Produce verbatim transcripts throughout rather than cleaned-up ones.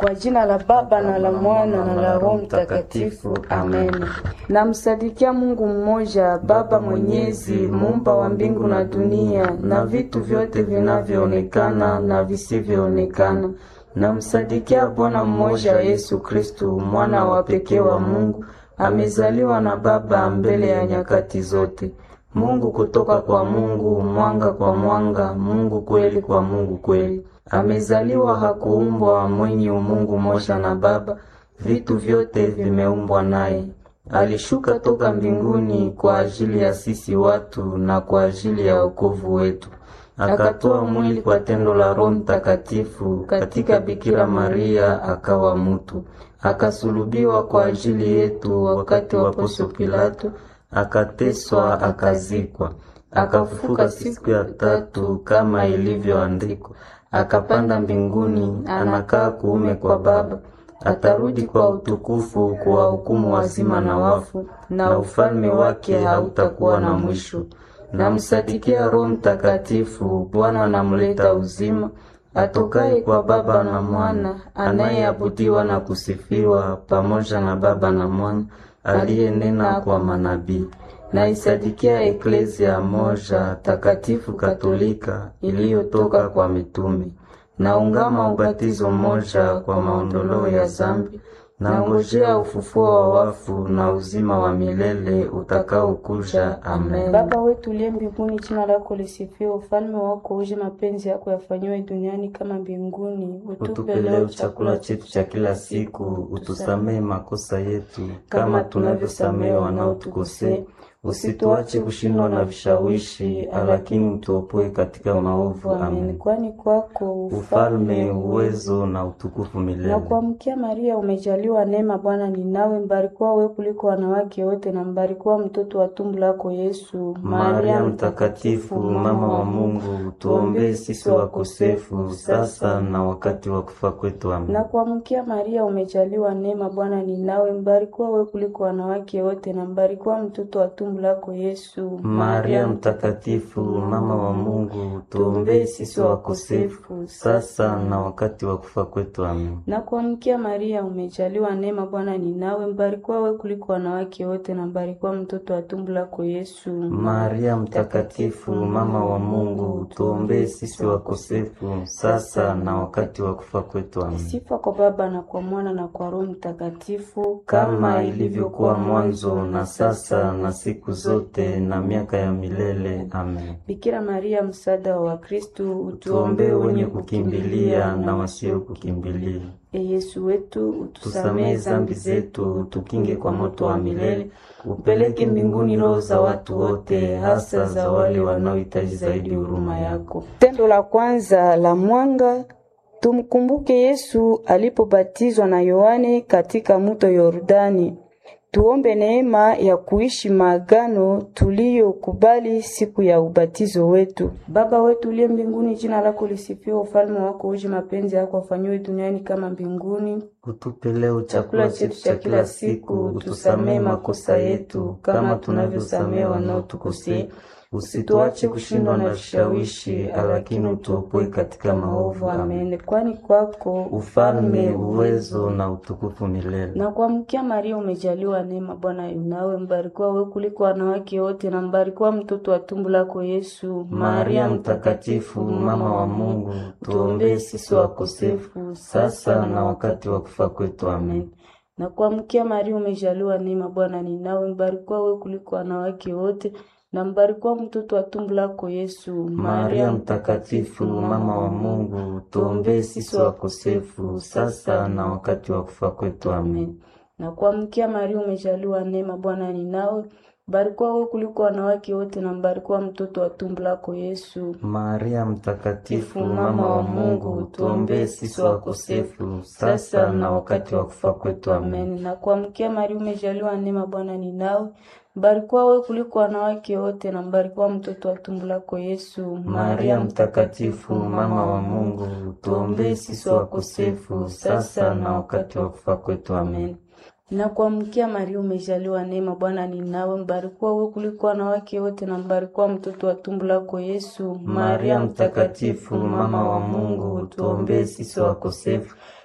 Kwa jina la Baba na la Mwana na la Roho Mtakatifu. Amen. Namsadikia Mungu mmoja, Baba Mwenyezi, muumba wa mbingu na dunia na vitu vyote vinavyoonekana na visivyoonekana. Namsadikia Bwana mmoja, Yesu Kristo, mwana wa pekee wa Mungu, amezaliwa na Baba mbele ya nyakati zote. Mungu kutoka kwa Mungu, mwanga kwa mwanga, Mungu kweli kwa Mungu kweli. Amezaliwa, hakuumbwa, mwenye umungu moja na Baba, vitu vyote vimeumbwa naye. Alishuka toka mbinguni kwa ajili ya sisi watu na kwa ajili ya wokovu wetu. Akatoa mwili kwa tendo la Roho Mtakatifu katika Bikira Maria, akawa mtu. Akasulubiwa kwa ajili yetu wakati wa Poncio Pilato, akateswa, akazikwa. Akafufuka siku ya tatu kama ilivyoandikwa. Akapanda mbinguni, anakaa kuume kwa Baba. Atarudi kwa utukufu kuwahukumu wazima na wafu, na ufalme wake hautakuwa na mwisho. Namsadikia Roho Mtakatifu, Bwana anamleta uzima, atokaye kwa Baba na Mwana, anayeabudiwa na kusifiwa pamoja na Baba na Mwana, aliyenena kwa manabii. Naisadikia Eklezia moja takatifu Katolika iliyotoka kwa mitume. Naungama ubatizo moja kwa maondoleo ya zambi. Nangojea ufufuo wa wafu na uzima wa milele utakaokuja. Amen. Baba wetu uliye mbinguni, jina lako lisifiwe, ufalme wako uje, mapenzi yako yafanywe duniani kama mbinguni. Utupe leo chakula chetu cha kila siku, utusamee makosa yetu kama tunavyosamea wanaotukosea. Usituache kushindwa na vishawishi, lakini utuopoe katika maovu. Amen. Kwani kwako ufalme, uwezo na utukufu milele. Na kuamkia Maria, umejaliwa neema, Bwana ni nawe, mbarikiwa wewe kuliko wanawake wote, na mbarikiwa mtoto wa tumbo lako Yesu. Maria Mtakatifu, mama wa Mungu, tuombee sisi wakosefu sasa na wakati wa kufa kwetu. Amen. Na kuamkia Maria, umejaliwa neema, Bwana ni nawe, mbarikiwa wewe kuliko wanawake wote, na mbarikiwa mtoto wa tumbo lako Yesu. Maria Mtakatifu, mama wa Mungu, tuombee sisi wakosefu sasa na wakati wa kufa kwetu. Amen. Na kuamkia Maria, umejaliwa neema, Bwana ni nawe, mbarikiwa wewe kuliko wanawake wote, na mbarikiwa mtoto wa tumbo lako Yesu. Maria Mtakatifu, mama wa Mungu, tuombee sisi wakosefu sasa na wakati wa kufa kwetu. Amen. Sifa kwa Baba na kwa Mwana na kwa Roho Mtakatifu, kama ilivyokuwa mwanzo na sasa na siku zote na miaka ya milele. Amen. Bikira Maria, msaada wa Wakristo, utuombee wenye kukimbilia na wasio kukimbilia. E Yesu wetu, utusamee zambi zetu, utukinge kwa moto wa milele, upeleke mbinguni roho za watu wote, hasa za wale wanaohitaji zaidi huruma yako. Tendo la kwanza la mwanga. Tumkumbuke Yesu alipobatizwa na Yohane katika mto Yordani. Tuombe neema ya kuishi maagano tuliyokubali siku ya ubatizo wetu. Baba wetu uliye mbinguni, jina lako lisifiwe, ufalme wako uje, mapenzi yako yafanywe duniani kama mbinguni. Utupe leo chakula chetu cha kila siku, utusamee makosa yetu kama tunavyosamea wanaotukosea. Usituache kushindwa na vishawishi, lakini utuopoe katika maovu. Amen. Kwani kwako ufalme, uwezo na utukufu milele. Na kuamkia Maria, umejaliwa neema, Bwana yu nawe, mbarikiwa wewe kuliko wanawake wote, na mbarikiwa mtoto wa tumbo lako Yesu. Maria Mtakatifu, mama wa Mungu, tuombee sisi wakosefu sasa na wakati wa kufa kwetu. Amen. Na kuamkia Maria, umejaliwa neema, Bwana ni nawe, mbarikiwa wewe kuliko wanawake wote, na mbarikiwa mtoto wa tumbo lako Yesu. Maria Mtakatifu, mama wa Mungu, tuombee sisi wakosefu sasa na wakati wa kufa kwetu. Amen. Na kuamkia Maria, umejaliwa neema, Bwana ni nawe, mbarikiwa wewe kuliko wanawake wote, na mbarikiwa mtoto wa tumbo lako Yesu. Maria Mtakatifu, mama wa Mungu, tuombee sisi wakosefu sasa na wakati wa kufa kwetu. Amen. Na kuamkia Maria, umejaliwa neema, Bwana ni nawe, mbarikiwa wewe kuliko wanawake wote, na mbarikiwa mtoto wa tumbo lako Yesu. Maria Mtakatifu, mama wa Mungu, tuombee sisi wakosefu sasa na wakati wa kufa kwetu. Amen. Na kuamkia Maria, umejaliwa neema, Bwana ni nawe, mbarikiwa wewe kuliko wanawake wote, na mbarikiwa mtoto wa tumbo lako Yesu. Maria Mtakatifu, mama wa Mungu, tuombee sisi wakosefu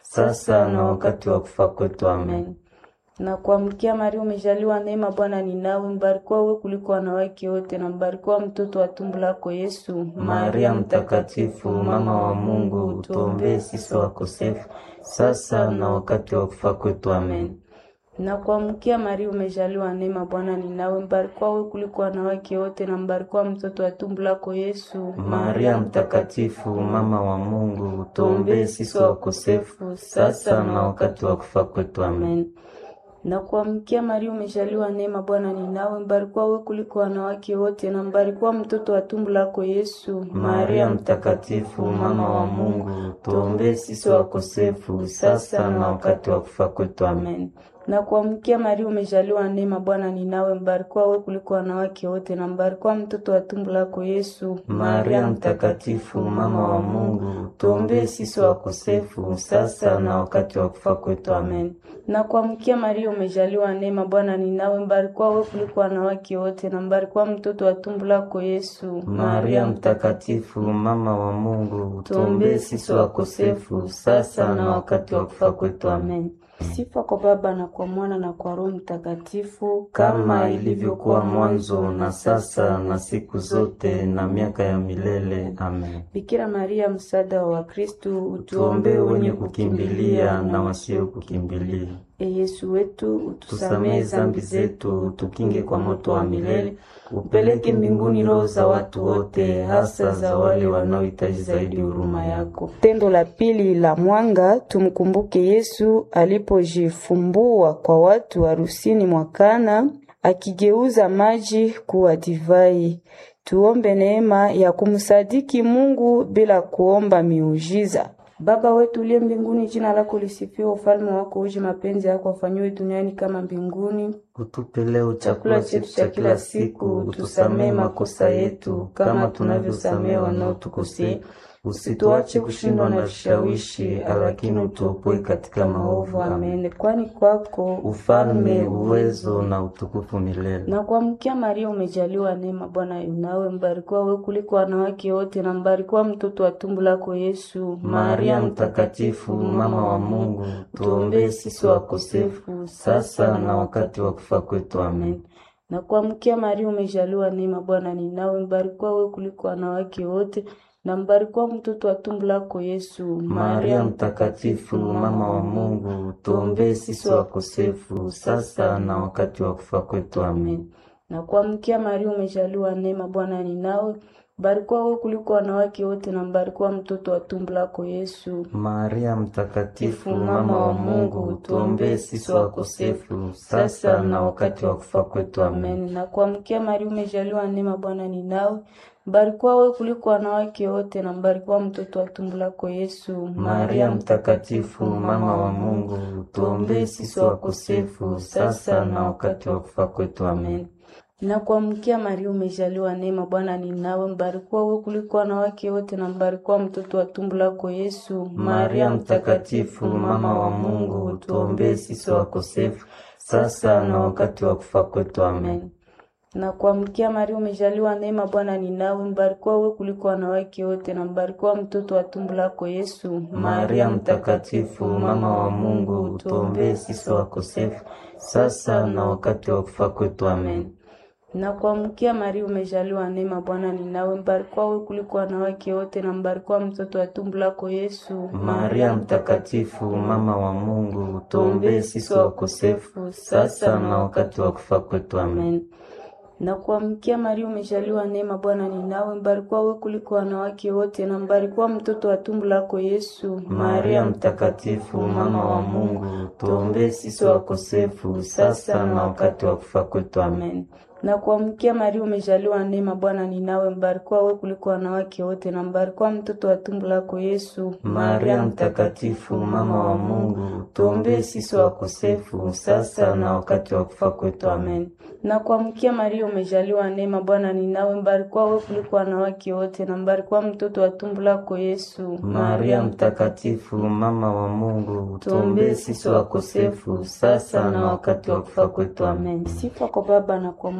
sasa na wakati wa kufa kwetu. Amen. Na kuamkia Maria, umejaliwa neema, Bwana ni nawe, mbarikiwa wewe kuliko wanawake wote, na mbarikiwa mtoto wa tumbo lako Yesu. Maria mtakatifu, mama wa Mungu, tuombee sisi wakosefu, sasa na wakati wa kufa kwetu. Amen. Na kuamkia Maria, umejaliwa neema, Bwana ni nawe, mbarikiwa wewe kuliko wanawake wote, na mbarikiwa mtoto wa tumbo lako Yesu. Maria mtakatifu, mama wa Mungu, tuombee sisi wakosefu, sasa na wakati wa kufa kwetu. Amen. Na kuamkia Maria, umejaliwa neema, Bwana ni nawe, mbarikiwa wewe kuliko wanawake wote, na mbarikiwa mtoto wa tumbo lako Yesu. Maria mtakatifu, mama wa Mungu, tuombee sisi wakosefu, sasa na wakati wa kufa kwetu. Amen. Na kuamkia Maria, umejaliwa neema, Bwana ni nawe, mbarikiwa wewe kuliko wanawake wote, na mbarikiwa mtoto wa tumbo lako Yesu. Maria mtakatifu, mama wa Mungu, tuombee sisi wakosefu, sasa na wakati wa kufa kwetu. Amen. Na kuamkia Maria, umejaliwa neema, Bwana ni nawe, mbarikiwa wewe kuliko wanawake wote, na mbarikiwa mtoto wa tumbo lako Yesu. Maria mtakatifu, mama wa Mungu, tuombee sisi wakosefu, sasa na wakati wa kufa kwetu. Amen. Sifa kwa Baba na kwa Mwana na kwa Roho Mtakatifu, kama ilivyokuwa mwanzo na sasa na siku zote na miaka ya milele. Amen. Bikira Maria, msaada wa Wakristo, utuombee wenye kukimbilia na wasio kukimbilia. E Yesu wetu, utusamehe zambi zetu, utukinge kwa moto wa milele, upeleke mbinguni roho za watu wote, hasa za wale wanaohitaji zaidi huruma yako. Tendo la pili la mwanga, tumkumbuke Yesu alipojifumbua kwa watu harusini mwa Kana, akigeuza maji kuwa divai. Tuombe neema ya kumsadiki Mungu bila kuomba miujiza. Baba wetu uliye mbinguni, jina lako lisifiwe, ufalme wako uje, mapenzi yako afanywe duniani kama mbinguni. Utupe leo chakula chetu cha kila siku, utusamehe makosa yetu kama tunavyosamehe wanaotukosea, usituache kushindwa na vishawishi, lakini utuopoe katika maovu. Amen. Kwani kwako ufalme, uwezo na utukufu milele. Na kuamkia Maria, umejaliwa neema, Bwana yu nawe, mbarikiwa wewe kuliko wanawake wote, na mbarikiwa mtoto wa tumbo lako Yesu. Maria mtakatifu, mama wa Mungu, tuombee sisi wakosefu, sasa na wakati wa kufa kwetu. Amen. Na kuamkia Maria, umejaliwa neema, Bwana ni nawe, mbarikiwa wewe kuliko wanawake wote, na mbarikiwa mtoto wa tumbo lako Yesu. Maria mtakatifu, mama wa Mungu, tuombee sisi wakosefu, sasa na wakati wa kufa kwetu. Amen. Na kuamkia Maria, umejaliwa neema, Bwana ni nawe, mbarikiwa wewe kuliko wanawake wote, na mbarikiwa mtoto wa tumbo lako Yesu. Maria mtakatifu, mama wa Mungu, tuombee sisi wakosefu, sasa na wakati wa kufa kwetu. Amen. Na kuamkia Maria, umejaliwa neema, Bwana ni nawe, mbarikiwa wewe kuliko wanawake wote, na mbarikiwa mtoto wa tumbo lako Yesu. Maria mtakatifu, mama wa Mungu, tuombee sisi wakosefu, sasa na wakati wa kufa kwetu. Amen. Na kuamkia Maria, umejaliwa neema, Bwana ni nawe, mbarikiwa wewe kuliko wanawake wote, na mbarikiwa mtoto wa tumbo lako Yesu. Maria mtakatifu, mama wa Mungu, tuombee sisi wakosefu, sasa na wakati wa kufa kwetu. Amen. Na kuamkia Maria, umejaliwa neema, Bwana ni nawe, mbarikiwa wewe kuliko wanawake wote, na mbarikiwa mtoto wa tumbo lako Yesu. Maria mtakatifu, mama wa Mungu, tuombee sisi wakosefu, sasa na wakati wa kufa kwetu. Amen. Na kuamkia Maria, umejaliwa neema, Bwana ni nawe, mbarikiwa wewe kuliko wanawake wote, na mbarikiwa mtoto wa tumbo lako Yesu. Maria mtakatifu, mama wa Mungu, tuombee sisi wakosefu, sasa na wakati wa kufa kwetu. Amen. Na kuamkia Maria, umejaliwa neema, Bwana ni nawe, mbarikiwa wewe kuliko wanawake wote, na mbarikiwa mtoto wa tumbo lako Yesu. Maria mtakatifu, mama wa Mungu, tuombee sisi wakosefu, sasa na wakati wa kufa kwetu. Amen. Na kuamkia Maria, umejaliwa neema, Bwana ni nawe, mbarikiwa wewe kuliko wanawake wote, na mbarikiwa mtoto wa tumbo lako Yesu. Maria mtakatifu, mama wa Mungu, tuombee sisi wakosefu, sasa na wakati wa kufa kwetu. Amen. Na kuamkia Maria, umejaliwa neema, Bwana ni nawe, mbarikiwa wewe kuliko wanawake wote, na mbarikiwa mtoto wa tumbo lako Yesu. Maria mtakatifu, mama wa Mungu, tuombee sisi wakosefu, sasa na wakati wa kufa kwetu. Amen. Sifa kwa Baba na kwa Mwana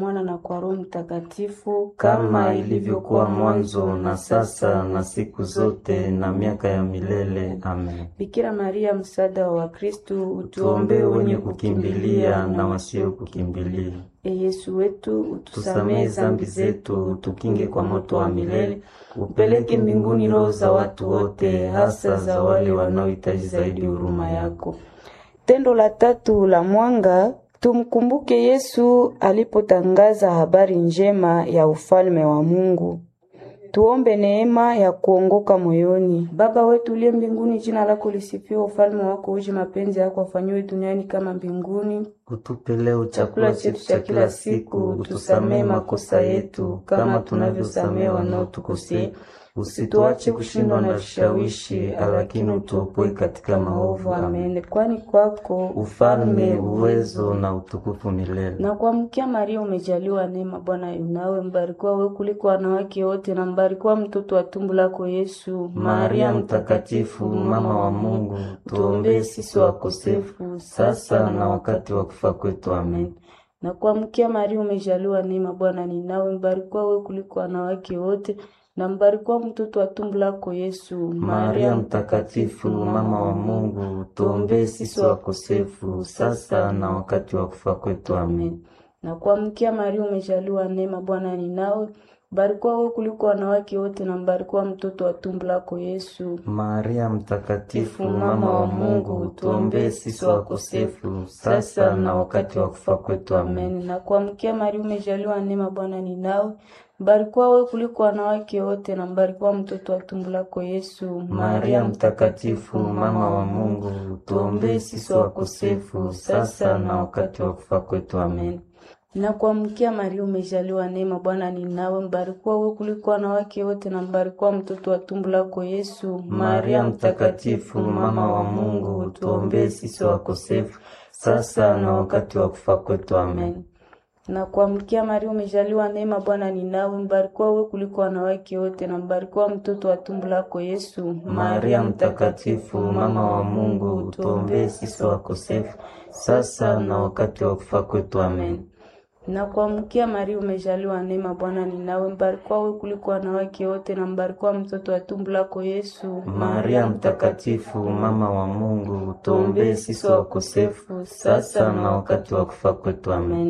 Mwana na kwa Roho Mtakatifu, kama ilivyokuwa mwanzo na sasa na siku zote na miaka ya milele. Amen. Bikira Maria, msaada wa Wakristo, Tuombee wenye kukimbilia na wasio kukimbilia. E Yesu wetu, Tusamehe zambi zetu, tukinge kwa moto wa milele, upeleke mbinguni roho za watu wote, hasa za wale wanaohitaji zaidi huruma yako. Tendo la tatu la mwanga, tumkumbuke Yesu alipotangaza habari njema ya ufalme wa Mungu. Tuombe neema ya kuongoka moyoni. Baba wetu uliye mbinguni, jina lako lisifiwe, ufalme wako uje, mapenzi yako afanywe duniani kama mbinguni. Utupe leo chakula chetu cha kila siku, utusamehe makosa yetu kama tunavyosamehe wanaotukosea. Usituache kushindwa na vishawishi, lakini utuopoe katika maovu. Amen. Kwani kwako ufalme, uwezo na utukufu milele. Na kuamkia Maria, umejaliwa neema, Bwana yu nawe, mbarikiwa wewe kuliko wanawake wote, na mbarikiwa mtoto wa tumbo lako Yesu. Maria mtakatifu, mama wa Mungu, tuombee sisi wakosefu, sasa na wakati wa kufa kwetu. Amen. Na kuamkia Maria, umejaliwa neema, Bwana ni nawe, mbarikiwa wewe kuliko wanawake wote, na mbarikiwa mtoto wa tumbo lako Yesu. Maria mtakatifu, mama wa Mungu, tuombee sisi wakosefu, sasa na wakati wa kufa kwetu. Amen. Na kuamkia Maria, umejaliwa neema, Bwana ni nawe, mbarikiwa wewe kuliko wanawake wote, na mbarikiwa mtoto wa tumbo lako Yesu. Maria mtakatifu, mama wa Mungu, tuombee sisi wakosefu, sasa na wakati wa kufa kwetu. Amen. Na kuamkia Maria, umejaliwa neema, Bwana ni nawe, mbarikiwa wewe kuliko wanawake wote, na mbarikiwa mtoto wa tumbo lako Yesu. Maria mtakatifu, mama wa Mungu, tuombee sisi wakosefu, sasa na wakati wa kufa kwetu. Amen. Na kuamkia Maria, umejaliwa neema, Bwana ni nawe, mbarikiwa wewe kuliko wanawake wote, na mbarikiwa mtoto wa tumbo lako Yesu. Maria mtakatifu, mama wa Mungu, tuombee sisi wakosefu, sasa na wakati wa kufa kwetu. Amen. Na kuamkia Maria, umejaliwa neema, Bwana ni nawe, mbarikiwa wewe kuliko wanawake wote, na mbarikiwa mtoto wa tumbo lako Yesu. Maria mtakatifu, mama wa Mungu, tuombee sisi wakosefu, sasa na wakati wa kufa kwetu. Amen. Na kuamkia Maria, umejaliwa neema, Bwana ni nawe, mbarikiwa wewe kuliko wanawake wote, na mbarikiwa mtoto wa tumbo lako Yesu. Maria mtakatifu, mama wa Mungu, tuombee sisi wakosefu, sasa na wakati wa kufa kwetu. Amen.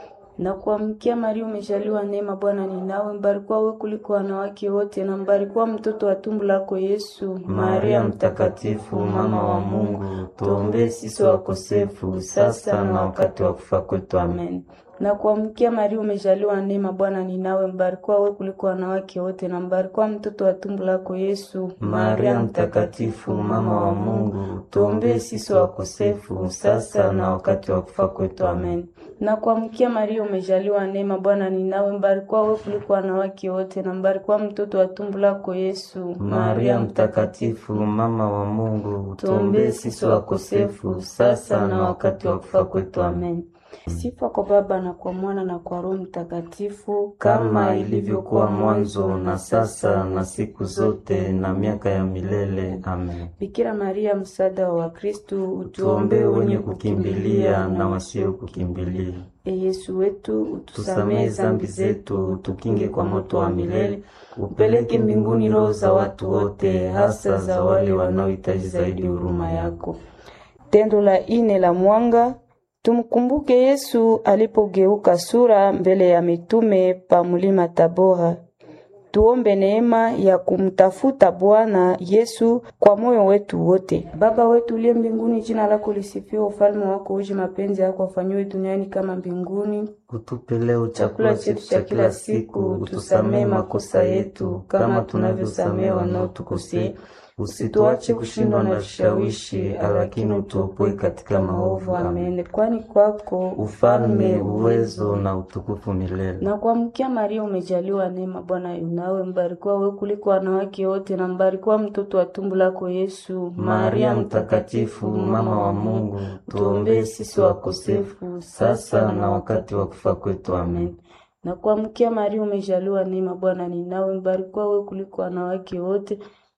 Na kuamkia Maria, umejaliwa neema, Bwana ni nawe, mbarikiwa wewe kuliko wanawake wote, na mbarikiwa mtoto wa tumbo lako Yesu. Maria mtakatifu, mama wa Mungu, tuombee sisi wakosefu, sasa na wakati wa kufa kwetu. Amen. Na kuamkia Maria, umejaliwa neema, Bwana ni nawe, mbarikiwa wewe kuliko wanawake wote, na mbarikiwa mtoto wa tumbo lako Yesu. Maria mtakatifu, mama wa Mungu, tuombee sisi wakosefu, sasa na wakati wa kufa kwetu. Amen. Na kuamkia Maria, umejaliwa neema, Bwana ni nawe, mbarikiwa wewe kuliko wanawake wote, na mbarikiwa mtoto wa tumbo lako Yesu. Maria mtakatifu, mama wa Mungu, tuombee sisi wakosefu, sasa na wakati wa kufa kwetu. Amen. Sifa kwa Baba na kwa Mwana na kwa Roho Mtakatifu, kama ilivyokuwa mwanzo na sasa na siku zote na miaka ya milele. Amen. Bikira Maria, msaada wa Wakristo, utuombee wenye kukimbilia na wasio kukimbilia. E Yesu wetu, utusamehe zambi zetu, tukinge kwa moto wa milele, upeleke mbinguni roho za watu wote, hasa za wale wanaohitaji zaidi huruma yako. Tendo la ine la mwanga, tumkumbuke Yesu alipogeuka sura mbele ya mitume pa mulima Tabora. Tuombe neema ya kumtafuta Bwana Yesu kwa moyo wetu wote. Baba wetu uliye mbinguni, jina lako lisifiwe, ufalme wako uje, mapenzi yako afanywe duniani kama mbinguni. Utupe leo chakula chetu cha kila siku, utusamehe makosa yetu kama tunavyosamehe wanaotukosea. Usituache kushindwa na vishawishi, lakini utuopoe katika maovu. Amen. Kwani kwako ufalme, uwezo na utukufu milele. Na kuamkia Maria, umejaliwa neema, Bwana yu nawe, mbarikiwa wewe kuliko wanawake wote, na mbarikiwa mtoto wa tumbo lako Yesu. Maria mtakatifu, mama wa Mungu, tuombee sisi wakosefu, sasa na wakati wa kufa kwetu. Amen. Na kuamkia Maria, umejaliwa neema, Bwana ni nawe, mbarikiwa wewe kuliko wanawake wote,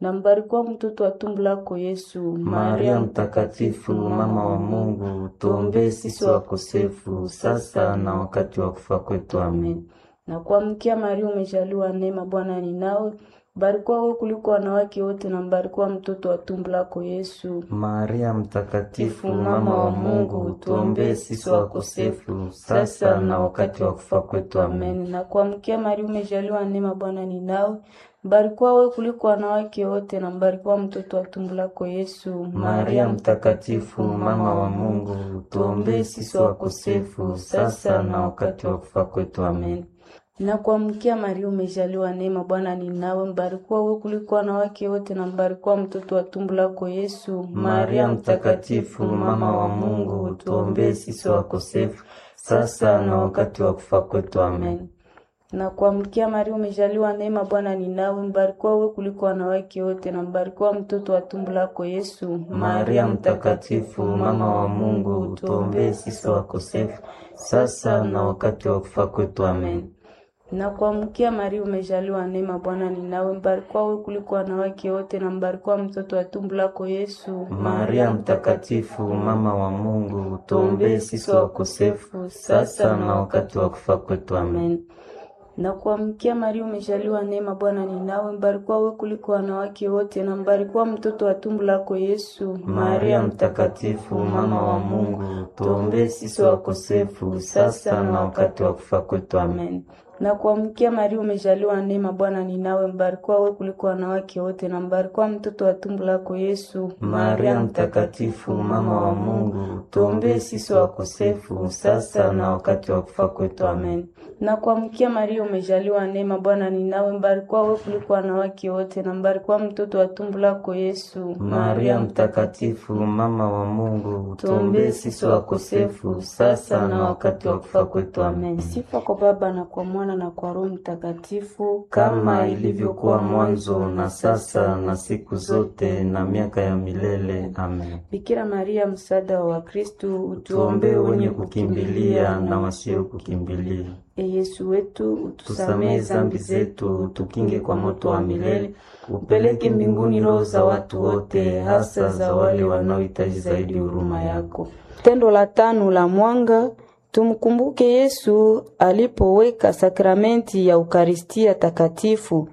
na mbarikiwa mtoto wa tumbo lako Yesu. Maria Mtakatifu, mama wa Mungu, tuombee sisi wakosefu, sasa na wakati wa kufa kwetu. Amen. Na kuamkia Maria, umejaliwa neema, Bwana ni nawe. Mbarikiwa wewe kuliko wanawake wote, na mbarikiwa mtoto wa tumbo lako Yesu. Maria Mtakatifu, mama wa Mungu, tuombee sisi wakosefu, sasa na wakati wa kufa kwetu. Amen. Na kuamkia Maria, umejaliwa neema, Bwana ni nawe. Mbarikiwa wewe kuliko wanawake wote, na mbarikiwa mtoto wa tumbo lako Yesu. Maria Mtakatifu, mama wa Mungu, tuombee sisi wakosefu, sasa na wakati wa kufa kwetu. Amen. Na kuamkia Maria, umejaliwa neema, Bwana ni nawe. Mbarikiwa wewe kuliko wanawake wote, na mbarikiwa mtoto wa tumbo lako Yesu. Maria Mtakatifu, mama wa Mungu, tuombee sisi wakosefu, sasa na wakati wa kufa kwetu. Amen. Na kuamkia Maria, umejaliwa neema, Bwana ni nawe. Mbarikiwa wewe kuliko wanawake wote, na mbarikiwa mtoto wa tumbo lako Yesu. Maria Mtakatifu, mama wa Mungu, tuombee sisi wakosefu, sasa na wakati wa kufa kwetu. Amen. Na kuamkia Maria, umejaliwa neema, Bwana ni nawe. Mbarikiwa wewe kuliko wanawake wote, na mbarikiwa mtoto wa tumbo lako Yesu. Maria Mtakatifu, mama wa Mungu, tuombee sisi wakosefu, sasa na wakati wa kufa kwetu. Amen. Na kuamkia Maria, umejaliwa neema, Bwana ni nawe. Mbarikiwa wewe kuliko wanawake wote, na mbarikiwa mtoto wa tumbo lako Yesu. Maria Mtakatifu, mama wa Mungu, tuombee sisi wakosefu, sasa na wakati wa kufa kwetu. Amen. Na kuamkia Maria, umejaliwa neema, Bwana ni nawe. Mbarikiwa wewe kuliko wanawake wote, na mbarikiwa mtoto wa tumbo lako Yesu. Maria Mtakatifu, mama wa Mungu, tuombee sisi wakosefu, sasa na wakati wa kufa kwetu. Amen. Na kuamkia Maria, umejaliwa neema, Bwana ni nawe. Mbarikiwa wewe kuliko wanawake wote, na mbarikiwa mtoto wa tumbo lako Yesu. Maria Mtakatifu, mama wa Mungu, tuombee sisi wakosefu, sasa na wakati wa kufa kwetu. Amen. Sifa kwa Baba na kwa Mwana na kwa Roho Mtakatifu, kama ilivyokuwa mwanzo na sasa na siku zote na miaka ya milele. Amen. Bikira Maria, msaada wa Wakristo, utuombee wenye kukimbilia na wasio kukimbilia. E Yesu wetu, utusamehe zambi zetu, tukinge kwa moto wa milele, upeleke mbinguni roho za watu wote, hasa za wale wanaohitaji zaidi huruma yako. Tendo la tano la mwanga. Tumkumbuke Yesu alipoweka sakramenti ya Ukaristia takatifu.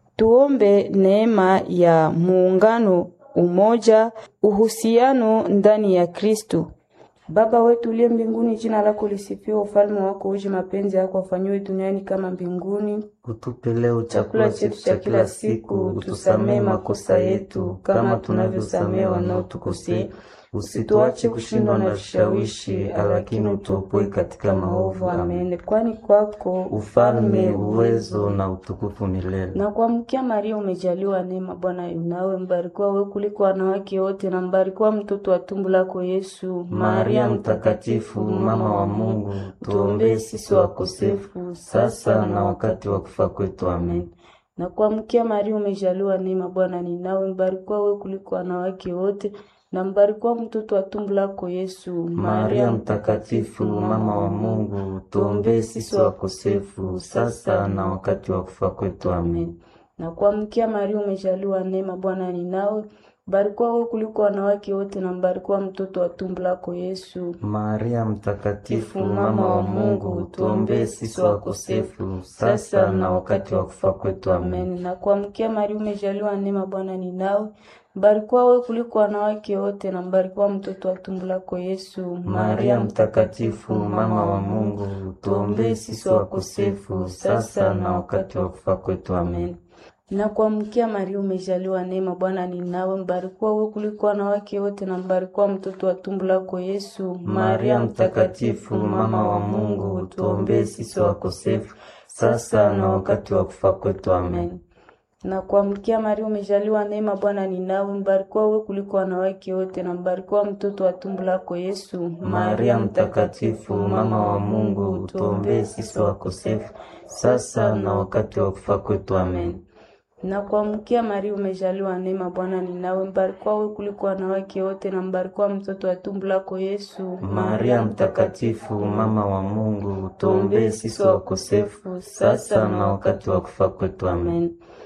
Tuombe neema ya muungano, umoja, uhusiano ndani ya Kristo. Baba wetu uliye mbinguni, jina lako lisifiwe, ufalme wako uje, mapenzi yako afanywe duniani kama mbinguni. Utupe leo chakula chetu cha kila siku, utusamehe makosa yetu kama tunavyosamehe wanaotukosea. Usituache kushindwa na vishawishi, lakini utuopoe katika maovu. Amen. Kwani kwako ufalme, uwezo na utukufu milele. Na kuamkia Maria, umejaliwa neema, Bwana yu nawe. Mbarikiwa wewe kuliko wanawake wote, na mbarikiwa mtoto wa tumbo lako Yesu. Maria Mtakatifu, mama wa Mungu, tuombee sisi wakosefu, sasa na wakati wa kufa kwetu. Amen. Na kuamkia Maria, umejaliwa neema, Bwana ni nawe. Mbarikiwa wewe kuliko wanawake wote, na mbarikiwa mtoto wa tumbo lako Yesu. Maria Mtakatifu, mama wa Mungu, tuombee sisi wakosefu, sasa na wakati wa kufa kwetu. Amen. Na kuamkia Maria, umejaliwa neema, Bwana ni nawe. Mbarikiwa wewe kuliko wanawake wote, na mbarikiwa mtoto wa tumbo lako Yesu. Maria Mtakatifu, mama wa Mungu, tuombee sisi wakosefu, sasa na wakati wa kufa kwetu. Amen. Na kuamkia Maria, umejaliwa neema, Bwana ni nawe. Mbarikiwa wewe kuliko wanawake wote, na mbarikiwa mtoto wa tumbo lako Yesu. Maria Mtakatifu, mama wa Mungu, tuombee sisi wakosefu, sasa na wakati wa kufa kwetu. Amen. Na kuamkia Maria, umejaliwa neema, Bwana ni nawe. Mbarikiwa wewe kuliko wanawake wote, na mbarikiwa mtoto wa tumbo lako Yesu. Maria Mtakatifu, mama wa Mungu, tuombee sisi wakosefu, sasa na wakati wa kufa kwetu. Amen. Na kuamkia Maria, umejaliwa neema, Bwana ni nawe. Mbarikiwa wewe kuliko wanawake wote, na mbarikiwa mtoto wa tumbo lako Yesu. Maria Mtakatifu, mama wa Mungu, tuombee sisi wakosefu, sasa na wakati wa kufa kwetu. Amen. Na kuamkia Maria, umejaliwa neema, Bwana ni nawe. Mbarikiwa wewe kuliko wanawake wote, na mbarikiwa mtoto wa tumbo lako Yesu. Maria Mtakatifu, mama wa Mungu, tuombee sisi wakosefu, sasa na wakati wa kufa kwetu. Amen.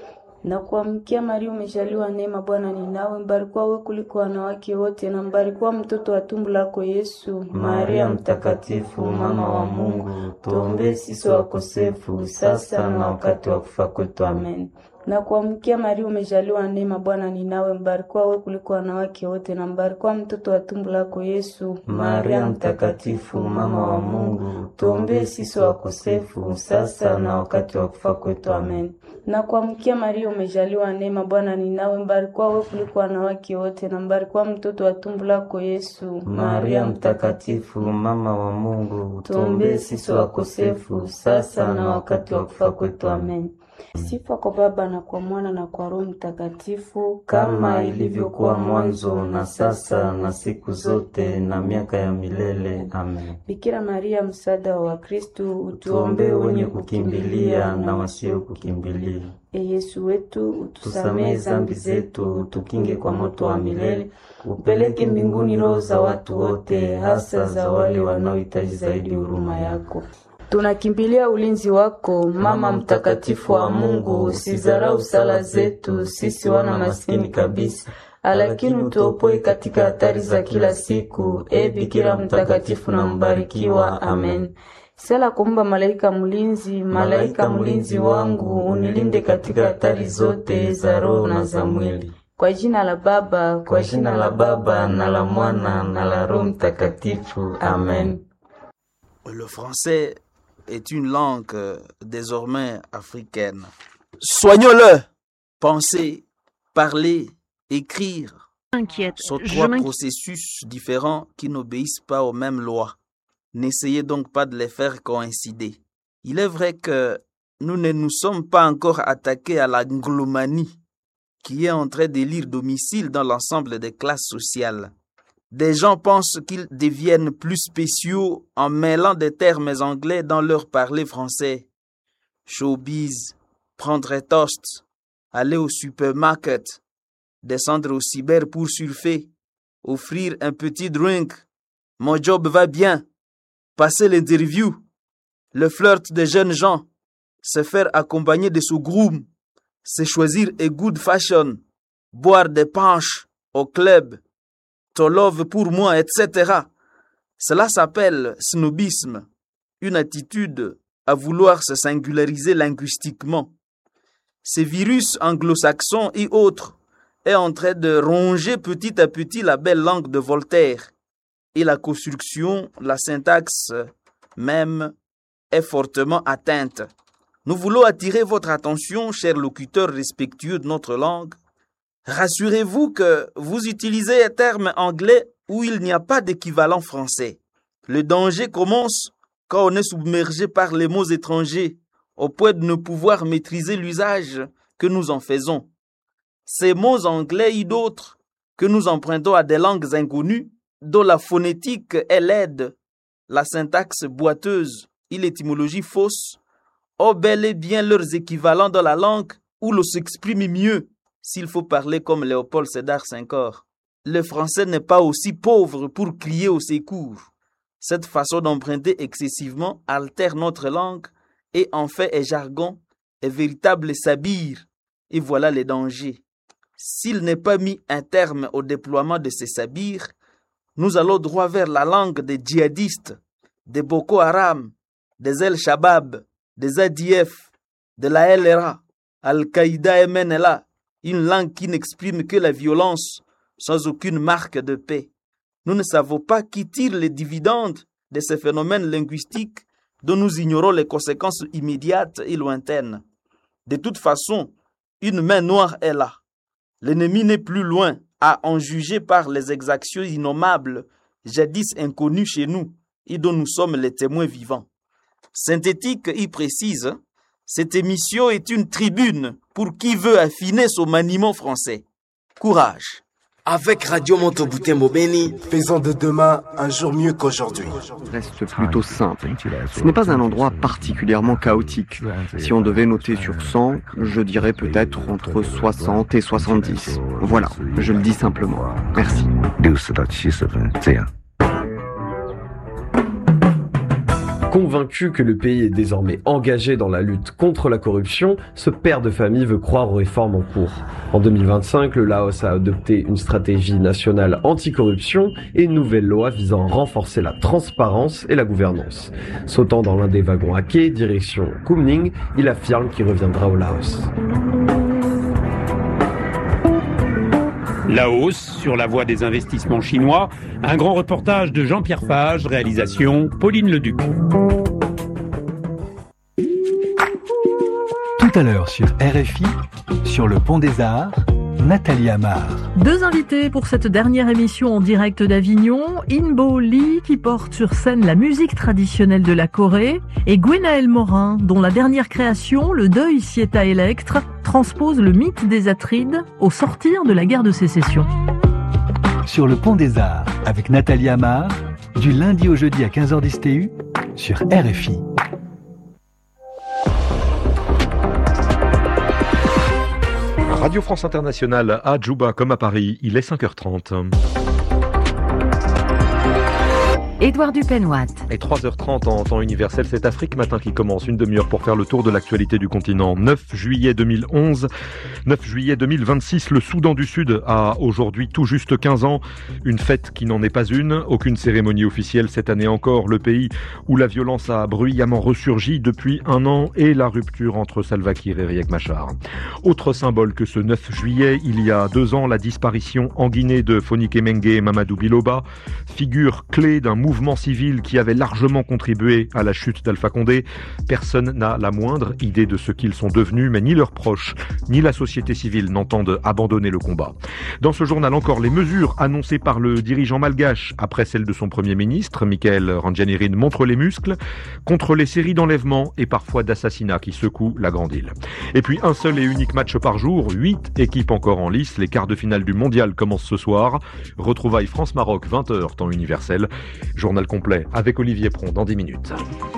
Na kuamkia Maria, umejaliwa neema, Bwana ni nawe, mbarikiwa wewe kuliko wanawake wote, na mbarikiwa mtoto wa tumbo lako Yesu. Maria mtakatifu, mama wa Mungu, tuombee sisi wakosefu, sasa na wakati wa kufa kwetu. Amen. Na kuamkia Maria, umejaliwa neema, Bwana ni nawe, mbarikiwa wewe kuliko wanawake wote, na mbarikiwa mtoto wa tumbo lako Yesu. Maria mtakatifu, mama wa Mungu, tuombee sisi wakosefu, sasa na wakati wa kufa kwetu. Amen. Na kuamkia Maria, umejaliwa neema, Bwana ni nawe, mbarikiwa wewe kuliko wanawake wote, na mbarikiwa mtoto wa tumbo lako Yesu. Maria mtakatifu, mama wa Mungu, tuombee sisi wakosefu, sasa na wakati wa kufa kwetu. Amen. Sifa kwa Baba na kwa Mwana na kwa Roho Mtakatifu, kama ilivyokuwa mwanzo na sasa na siku zote na miaka ya milele. Amen. Bikira Maria, msaada wa Wakristo, utuombee wenye kukimbilia na wasio kukimbilia. E Yesu wetu, utusamehe dhambi zetu, utukinge kwa moto wa milele, upeleke mbinguni roho za watu wote, hasa za wale wanaohitaji zaidi huruma yako. Tunakimbilia ulinzi wako, Mama mtakatifu wa Mungu. Usizarau sala zetu sisi wana maskini kabisa, lakini utuopoe katika hatari za kila siku. E Bikira mtakatifu na mbarikiwa. Amen. Sala kumba malaika mlinzi, malaika mlinzi wangu, unilinde katika hatari zote za roho na za mwili. Kwa jina la Baba, kwa jina la Baba na la Mwana na la Roho Mtakatifu. Amen. Le français est une langue euh, désormais africaine. Soignons-le. Penser, parler, écrire Inquiète, sont je trois m'inquiète. processus différents qui n'obéissent pas aux mêmes lois. N'essayez donc pas de les faire coïncider. Il est vrai que nous ne nous sommes pas encore attaqués à l'anglomanie qui est en train d'élire domicile dans l'ensemble des classes sociales. Des gens pensent qu'ils deviennent plus spéciaux en mêlant des termes anglais dans leur parler français. Showbiz, prendre un toast, aller au supermarket, descendre au cyber pour surfer, offrir un petit drink, mon job va bien, passer l'interview, le flirt des jeunes gens, se faire accompagner de son groom, se choisir a good fashion, boire des punch au club, to love pour moi, et cetera. Cela s'appelle snobisme, une attitude à vouloir se singulariser linguistiquement. Ce virus anglo-saxon et autres est en train de ronger petit à petit la belle langue de Voltaire. Et la construction, la syntaxe même, est fortement atteinte. Nous voulons attirer votre attention, chers locuteurs respectueux de notre langue. Rassurez-vous que vous utilisez un terme anglais où il n'y a pas d'équivalent français. Le danger commence quand on est submergé par les mots étrangers, au point de ne pouvoir maîtriser l'usage que nous en faisons. Ces mots anglais et d'autres que nous empruntons à des langues inconnues, dont la phonétique est laide, la syntaxe boiteuse et l'étymologie fausse, ont bel et bien leurs équivalents dans la langue où l'on s'exprime mieux, s'il faut parler comme Léopold Sédar Senghor. Le français n'est pas aussi pauvre pour crier au secours. Cette façon d'emprunter excessivement altère notre langue et en fait un jargon, un véritable sabir. Et voilà les dangers. S'il n'est pas mis un terme au déploiement de ces sabirs, nous allons droit vers la langue des djihadistes, des Boko Haram, des El Shabab, des A D F, de la L R A, Al-Qaïda et M N L A, une langue qui n'exprime que la violence sans aucune marque de paix. Nous ne savons pas qui tire les dividendes de ces phénomènes linguistiques dont nous ignorons les conséquences immédiates et lointaines. De toute façon, une main noire est là. L'ennemi n'est plus loin à en juger par les exactions innommables, jadis inconnues chez nous et dont nous sommes les témoins vivants. Synthétique y précise, cette émission est une tribune pour qui veut affiner son maniement français. Courage! Avec Radio Monteboutembo Beni, faisons de demain un jour mieux qu'aujourd'hui. Reste plutôt simple. Ce n'est pas un endroit particulièrement chaotique. Si on devait noter sur cent, je dirais peut-être entre soixante et soixante-dix. Voilà, je le dis simplement. Merci. Convaincu que le pays est désormais engagé dans la lutte contre la corruption, ce père de famille veut croire aux réformes en cours. En deux mille vingt-cinq, le Laos a adopté une stratégie nationale anticorruption et une nouvelle loi visant à renforcer la transparence et la gouvernance. Sautant dans l'un des wagons à quai, direction Kunming, il affirme qu'il reviendra au Laos. Laos, sur la voie des investissements chinois, un grand reportage de Jean-Pierre Fage, réalisation Pauline Leduc. Tout à l'heure sur R F I, sur le Pont des Arts, Nathalie Amar. Deux invités pour cette dernière émission en direct d'Avignon, Inbo Lee qui porte sur scène la musique traditionnelle de la Corée et Gwenaël Morin dont la dernière création, Le Deuil Sieta Electre, transpose le mythe des Atrides au sortir de la guerre de sécession. Sur le Pont des Arts avec Nathalie Amar, du lundi au jeudi à quinze heures dix T U sur R F I. Radio France Internationale à Djouba comme à Paris, il est cinq heures trente. Édouard Dupenoit. Et trois heures trente en temps universel, c'est Afrique Matin qui commence, une demi-heure pour faire le tour de l'actualité du continent. neuf juillet deux mille onze, neuf juillet deux mille vingt-six, le Soudan du Sud a aujourd'hui tout juste quinze ans. Une fête qui n'en est pas une, aucune cérémonie officielle cette année encore. Le pays où la violence a bruyamment ressurgi depuis un an et la rupture entre Salva Kiir et Riek Machar. Autre symbole que ce neuf juillet, il y a deux ans, la disparition en Guinée de Fonike Mengue et Mamadou Biloba, figure clé d'un mouvement civil qui avait largement contribué à la chute d'Alpha Condé. Personne n'a la moindre idée de ce qu'ils sont devenus, mais ni leurs proches, ni la société civile n'entendent abandonner le combat. Dans ce journal encore, les mesures annoncées par le dirigeant malgache, après celles de son Premier ministre, Michael Randjanirin, montrent les muscles contre les séries d'enlèvements et parfois d'assassinats qui secouent la grande île. Et puis un seul et unique match par jour, huit équipes encore en lice. Les quarts de finale du mondial commencent ce soir. Retrouvailles France-Maroc, vingt heures, temps universel. Journal complet avec Olivier Pron dans dix minutes.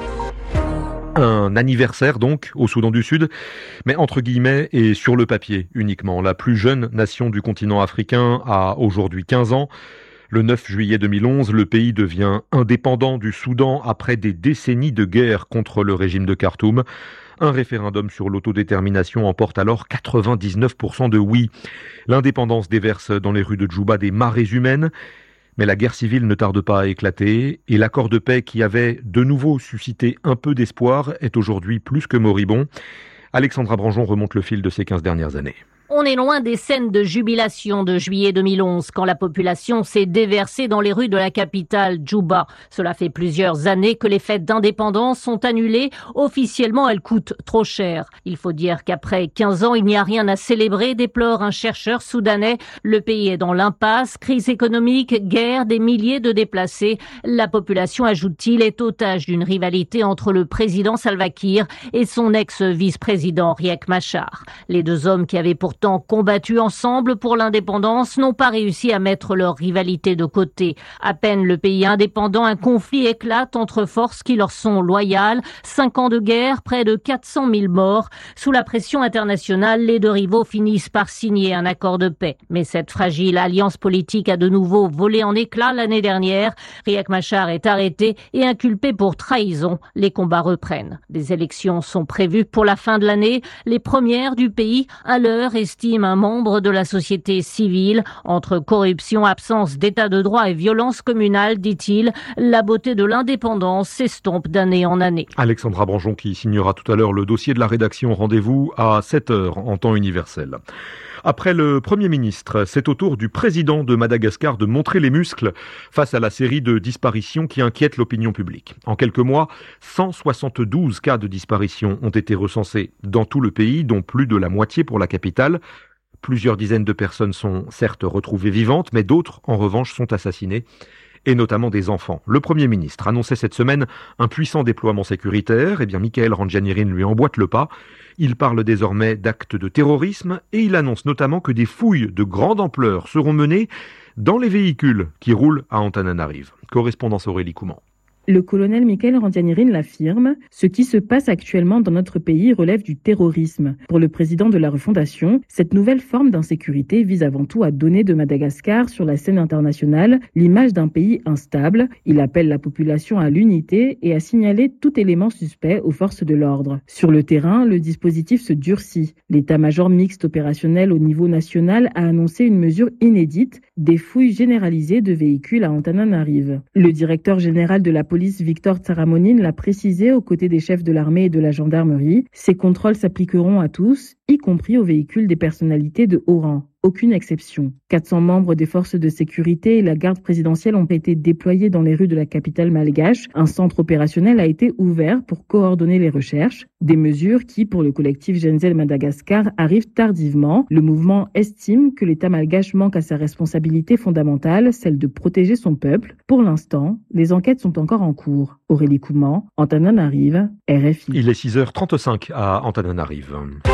Un anniversaire donc au Soudan du Sud, mais entre guillemets et sur le papier uniquement. La plus jeune nation du continent africain a aujourd'hui quinze ans. Le neuf juillet deux mille onze, le pays devient indépendant du Soudan après des décennies de guerre contre le régime de Khartoum. Un référendum sur l'autodétermination emporte alors quatre-vingt-dix-neuf pour cent de oui. L'indépendance déverse dans les rues de Djouba des marées humaines. Mais la guerre civile ne tarde pas à éclater et l'accord de paix qui avait de nouveau suscité un peu d'espoir est aujourd'hui plus que moribond. Alexandra Branjon remonte le fil de ces quinze dernières années. On est loin des scènes de jubilation de juillet deux mille onze, quand la population s'est déversée dans les rues de la capitale, Djouba. Cela fait plusieurs années que les fêtes d'indépendance sont annulées. Officiellement, elles coûtent trop cher. Il faut dire qu'après quinze ans, il n'y a rien à célébrer, déplore un chercheur soudanais. Le pays est dans l'impasse, crise économique, guerre, des milliers de déplacés. La population, ajoute-t-il, est otage d'une rivalité entre le président Salva Kiir et son ex-vice-président Riek Machar. Les deux hommes qui avaient pourtant combattus ensemble pour l'indépendance n'ont pas réussi à mettre leur rivalité de côté. À peine le pays indépendant, un conflit éclate entre forces qui leur sont loyales. Cinq ans de guerre, près de quatre cent mille morts. Sous la pression internationale, les deux rivaux finissent par signer un accord de paix. Mais cette fragile alliance politique a de nouveau volé en éclats l'année dernière. Riek Machar est arrêté et inculpé pour trahison. Les combats reprennent. Des élections sont prévues pour la fin de l'année, les premières du pays. À l'heure, estime un membre de la société civile. Entre corruption, absence d'état de droit et violence communale, dit-il, la beauté de l'indépendance s'estompe d'année en année. Alexandra Branjon qui signera tout à l'heure le dossier de la rédaction. Rendez-vous à sept heures en temps universel. Après le Premier ministre, c'est au tour du président de Madagascar de montrer les muscles face à la série de disparitions qui inquiètent l'opinion publique. En quelques mois, cent soixante-douze cas de disparition ont été recensés dans tout le pays, dont plus de la moitié pour la capitale. Plusieurs dizaines de personnes sont certes retrouvées vivantes, mais d'autres, en revanche, sont assassinées, et notamment des enfants. Le Premier ministre annonçait cette semaine un puissant déploiement sécuritaire. Eh bien, Michael Randjanirin lui emboîte le pas. Il parle désormais d'actes de terrorisme et il annonce notamment que des fouilles de grande ampleur seront menées dans les véhicules qui roulent à Antananarive. Correspondance Aurélie Couman. Le colonel Michael Randianirin l'affirme, ce qui se passe actuellement dans notre pays relève du terrorisme. Pour le président de la refondation, cette nouvelle forme d'insécurité vise avant tout à donner de Madagascar sur la scène internationale l'image d'un pays instable. Il appelle la population à l'unité et à signaler tout élément suspect aux forces de l'ordre. Sur le terrain, le dispositif se durcit. L'état-major mixte opérationnel au niveau national a annoncé une mesure inédite, des fouilles généralisées de véhicules à Antananarive. Le directeur général de la police, Victor Tsaramonine, l'a précisé aux côtés des chefs de l'armée et de la gendarmerie. Ces contrôles s'appliqueront à tous, y compris aux véhicules des personnalités de haut rang. Aucune exception. quatre cents membres des forces de sécurité et la garde présidentielle ont été déployés dans les rues de la capitale malgache. Un centre opérationnel a été ouvert pour coordonner les recherches. Des mesures qui, pour le collectif Genzel Madagascar, arrivent tardivement. Le mouvement estime que l'État malgache manque à sa responsabilité fondamentale, celle de protéger son peuple. Pour l'instant, les enquêtes sont encore en cours. Aurélie Couman, Antananarive, R F I. Il est six heures trente-cinq à Antananarive.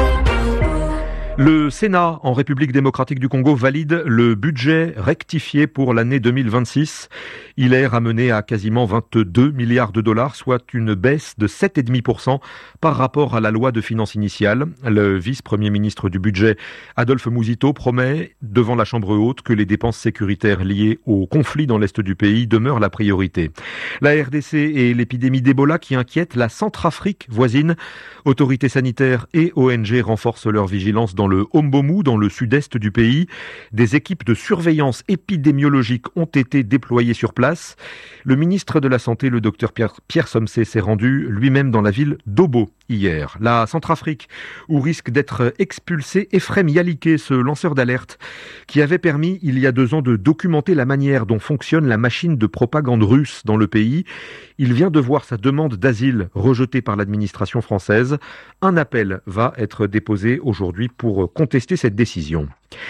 Le Sénat en République démocratique du Congo valide le budget rectifié pour l'année deux mille vingt-six. Il est ramené à quasiment vingt-deux milliards de dollars, soit une baisse de sept virgule cinq pour cent par rapport à la loi de finances initiale. Le vice-premier ministre du budget, Adolphe Mouzito, promet devant la Chambre haute que les dépenses sécuritaires liées au conflit dans l'est du pays demeurent la priorité. La R D C et l'épidémie d'Ebola qui inquiète la Centrafrique voisine. Autorités sanitaires et O N G renforcent leur vigilance dans le Hombomu, dans le sud-est du pays. Des équipes de surveillance épidémiologique ont été déployées sur place. Le ministre de la Santé, le docteur Pierre, Pierre Somsé, s'est rendu lui-même dans la ville d'Obo hier. La Centrafrique, où risque d'être expulsé Ephrem Yaliké, ce lanceur d'alerte, qui avait permis il y a deux ans de documenter la manière dont fonctionne la machine de propagande russe dans le pays. Il vient de voir sa demande d'asile rejetée par l'administration française. Un appel va être déposé aujourd'hui pour contester cette décision.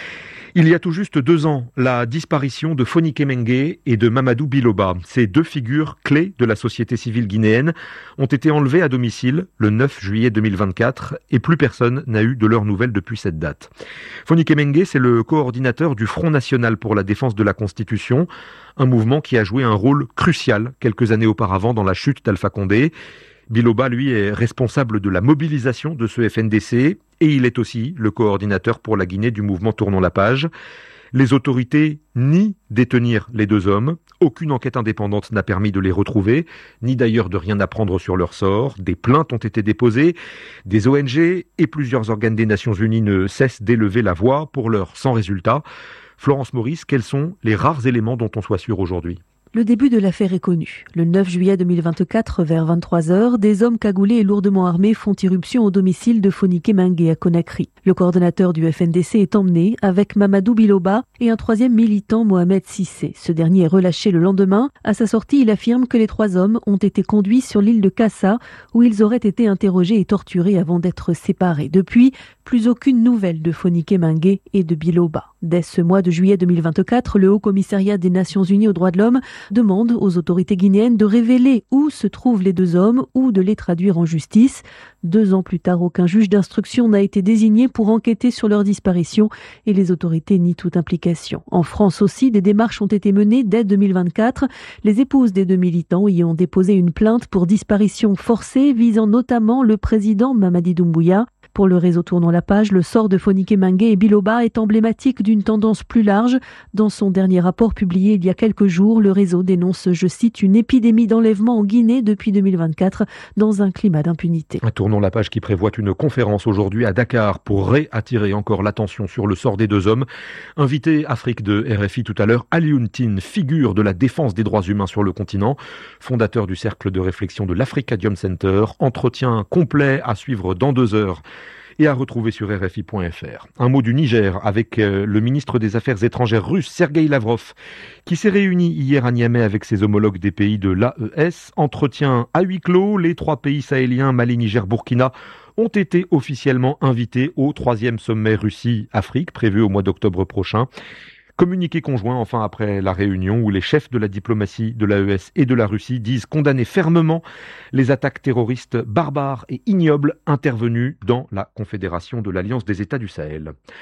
Il y a tout juste deux ans, la disparition de Fonike Mengue et de Mamadou Biloba. Ces deux figures clés de la société civile guinéenne ont été enlevées à domicile le neuf juillet deux mille vingt-quatre et plus personne n'a eu de leurs nouvelles depuis cette date. Fonike Mengue, c'est le coordinateur du Front National pour la défense de la Constitution, un mouvement qui a joué un rôle crucial quelques années auparavant dans la chute d'Alpha Condé. Biloba, lui, est responsable de la mobilisation de ce F N D C et il est aussi le coordinateur pour la Guinée du mouvement Tournons la page. Les autorités nient détenir les deux hommes. Aucune enquête indépendante n'a permis de les retrouver, ni d'ailleurs de rien apprendre sur leur sort. Des plaintes ont été déposées. Des O N G et plusieurs organes des Nations Unies ne cessent d'élever la voix pour l'heure sans résultat. Florence Maurice, quels sont les rares éléments dont on soit sûr aujourd'hui ? Le début de l'affaire est connu. Le neuf juillet deux mille vingt-quatre, vers vingt-trois heures, des hommes cagoulés et lourdement armés font irruption au domicile de Fonike Mengue à Conakry. Le coordonnateur du F N D C est emmené avec Mamadou Biloba et un troisième militant, Mohamed Sissé. Ce dernier est relâché le lendemain. À sa sortie, il affirme que les trois hommes ont été conduits sur l'île de Kassa où ils auraient été interrogés et torturés avant d'être séparés. Depuis, plus aucune nouvelle de Fonike Mengue et de Biloba. Dès ce mois de juillet deux mille vingt-quatre, le Haut Commissariat des Nations Unies aux droits de l'homme demande aux autorités guinéennes de révéler où se trouvent les deux hommes ou de les traduire en justice. Deux ans plus tard, aucun juge d'instruction n'a été désigné pour enquêter sur leur disparition et les autorités nient toute implication. En France aussi, des démarches ont été menées dès deux mille vingt-quatre. Les épouses des deux militants y ont déposé une plainte pour disparition forcée visant notamment le président Mamadi Doumbouya. Pour le réseau Tournons la page, le sort de Fonike Mengue et Biloba est emblématique d'une tendance plus large. Dans son dernier rapport publié il y a quelques jours, le réseau dénonce, je cite, une épidémie d'enlèvement en Guinée depuis deux mille vingt-quatre dans un climat d'impunité. Tournons la page qui prévoit une conférence aujourd'hui à Dakar pour réattirer encore l'attention sur le sort des deux hommes. Invité Afrique de R F I tout à l'heure, Alioune Tine, figure de la défense des droits humains sur le continent, fondateur du cercle de réflexion de l'Africadium Center. Entretien complet à suivre dans deux heures. Et à retrouver sur R F I point F R. Un mot du Niger avec euh, le ministre des Affaires étrangères russe, Sergueï Lavrov, qui s'est réuni hier à Niamey avec ses homologues des pays de l'A E S. Entretien à huis clos, les trois pays sahéliens, Mali, Niger, Burkina, ont été officiellement invités au troisième sommet Russie-Afrique, prévu au mois d'octobre prochain. Communiqué conjoint, enfin, après la réunion où les chefs de la diplomatie de l'A E S et de la Russie disent condamner fermement les attaques terroristes barbares et ignobles intervenues dans la Confédération de l'Alliance des États du Sahel.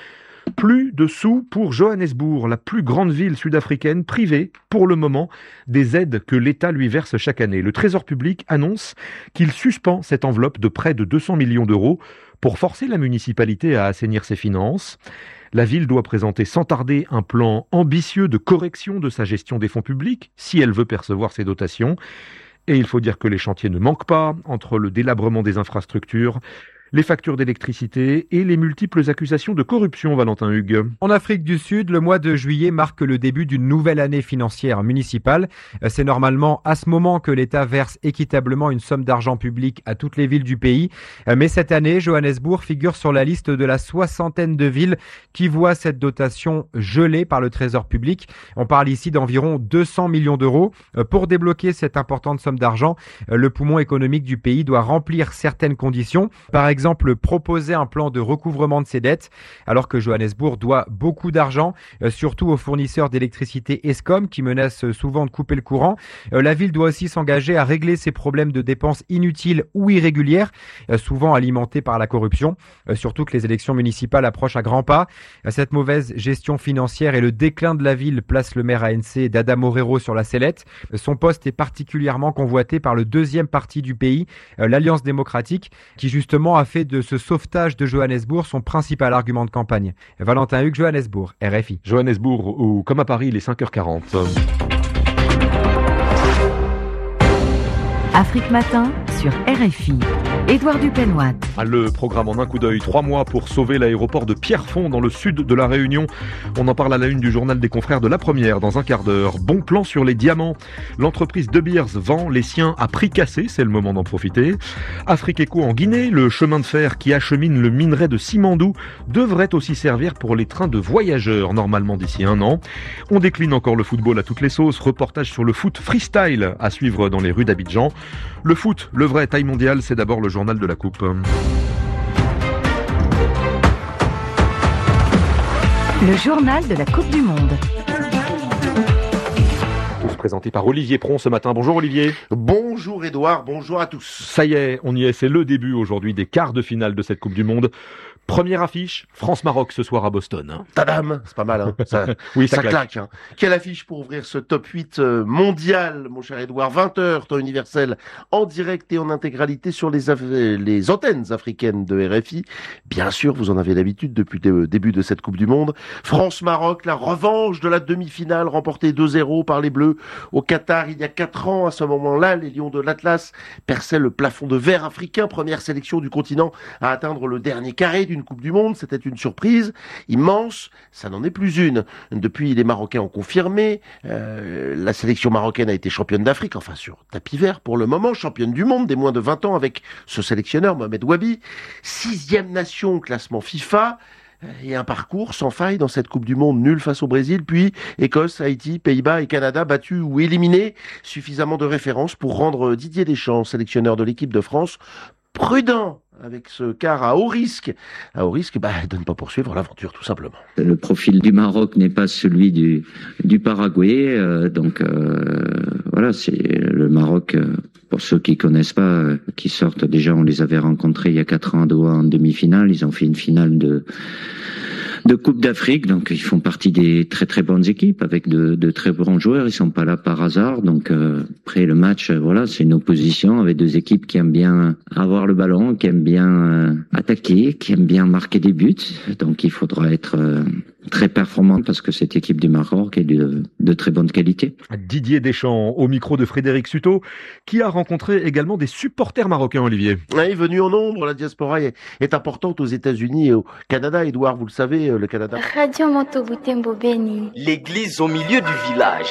Plus de sous pour Johannesburg, la plus grande ville sud-africaine privée, pour le moment, des aides que l'État lui verse chaque année. Le Trésor public annonce qu'il suspend cette enveloppe de près de deux cents millions d'euros pour forcer la municipalité à assainir ses finances. La ville doit présenter sans tarder un plan ambitieux de correction de sa gestion des fonds publics, si elle veut percevoir ses dotations. Et il faut dire que les chantiers ne manquent pas, entre le délabrement des infrastructures, les factures d'électricité et les multiples accusations de corruption, Valentin Hugues. En Afrique du Sud, le mois de juillet marque le début d'une nouvelle année financière municipale. C'est normalement à ce moment que l'État verse équitablement une somme d'argent public à toutes les villes du pays. Mais cette année, Johannesburg figure sur la liste de la soixantaine de villes qui voient cette dotation gelée par le Trésor public. On parle ici d'environ deux cents millions d'euros. Pour débloquer cette importante somme d'argent, le poumon économique du pays doit remplir certaines conditions. Par exemple, exemple, proposer un plan de recouvrement de ses dettes, alors que Johannesburg doit beaucoup d'argent, euh, surtout aux fournisseurs d'électricité Eskom, qui menacent souvent de couper le courant. Euh, la ville doit aussi s'engager à régler ses problèmes de dépenses inutiles ou irrégulières, euh, souvent alimentés par la corruption, euh, surtout que les élections municipales approchent à grands pas. Euh, cette mauvaise gestion financière et le déclin de la ville placent le maire A N C d'Ada Morero sur la sellette. Euh, son poste est particulièrement convoité par le deuxième parti du pays, euh, l'Alliance démocratique, qui justement a fait de ce sauvetage de Johannesburg son principal argument de campagne. Valentin Hugues, Johannesburg, R F I. Johannesburg, où, comme à Paris, il est cinq heures quarante. Afrique Matin sur R F I. Édouard Dupenoit. Le programme en un coup d'œil, trois mois pour sauver l'aéroport de Pierrefonds dans le sud de la Réunion. On en parle à la une du journal des confrères de La Première dans un quart d'heure. Bon plan sur les diamants. L'entreprise De Beers vend les siens à prix cassé, c'est le moment d'en profiter. Afrique Eco en Guinée, le chemin de fer qui achemine le minerai de Simandou devrait aussi servir pour les trains de voyageurs, normalement d'ici un an. On décline encore le football à toutes les sauces. Reportage sur le foot freestyle à suivre dans les rues d'Abidjan. Le foot, le vrai taille mondiale, c'est d'abord le journal de la Coupe. Le journal de la Coupe du Monde. Tous présentés par Olivier Pron ce matin. Bonjour Olivier. Bonjour Édouard, bonjour à tous. Ça y est, on y est, c'est le début aujourd'hui des quarts de finale de cette Coupe du Monde. Première affiche, France-Maroc ce soir à Boston. Tadam, c'est pas mal, hein. Ça, oui, ça, ça claque. claque. Hein. Quelle affiche pour ouvrir ce top huit mondial, mon cher Édouard. vingt heures, temps universel, en direct et en intégralité sur les, les antennes africaines de R F I. Bien sûr, vous en avez l'habitude depuis le début de cette Coupe du Monde. France-Maroc, la revanche de la demi-finale remportée deux zéro par les Bleus au Qatar il y a quatre ans. À ce moment-là, les Lions de l'Atlas perçaient le plafond de verre africain, première sélection du continent à atteindre le dernier carré d'une Coupe du Monde. C'était une surprise immense, ça n'en est plus une. Depuis, les Marocains ont confirmé, euh, la sélection marocaine a été championne d'Afrique, enfin sur tapis vert pour le moment, championne du monde des moins de vingt ans avec ce sélectionneur Mohamed Wabi, sixième nation au classement FIFA, et un parcours sans faille dans cette Coupe du Monde, nul face au Brésil, puis Écosse, Haïti, Pays-Bas et Canada battus ou éliminés. Suffisamment de références pour rendre Didier Deschamps, sélectionneur de l'équipe de France, prudent avec ce quart à haut risque, à haut risque bah, de ne pas poursuivre l'aventure tout simplement. Le profil du Maroc n'est pas celui du, du Paraguay, euh, donc euh, voilà, c'est le Maroc, euh, pour ceux qui connaissent pas, euh, qui sortent déjà, on les avait rencontrés il y a quatre ans à Doha en demi-finale, ils ont fait une finale de de Coupe d'Afrique, donc ils font partie des très très bonnes équipes avec de, de très bons joueurs, ils sont pas là par hasard, donc euh, après le match, euh, voilà, c'est une opposition avec deux équipes qui aiment bien avoir le ballon, qui aiment bien euh, attaquer, qui aiment bien marquer des buts, donc il faudra être euh, très performant parce que cette équipe du Maroc est de, de très bonne qualité. Didier Deschamps au micro de Frédéric Suto, qui a rencontré également des supporters marocains, Olivier. Oui, venu en nombre, la diaspora est, est importante aux États-Unis et au Canada, Édouard, vous le savez, le Canada. Radio Moto Butembo Beni. L'église au milieu du village.